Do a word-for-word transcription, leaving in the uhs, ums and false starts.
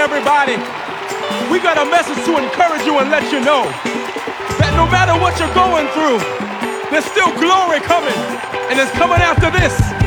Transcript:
everybody. We got a message to encourage you and let you know that no matter what you're going through, there's still glory coming, and it's coming after this.